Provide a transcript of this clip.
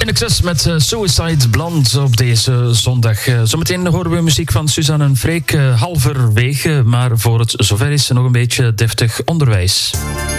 INXS met Suicide Blonde op deze zondag. Zometeen horen we muziek van Suzanne en Freek halverwege. Maar voor het zover is nog een beetje deftig onderwijs.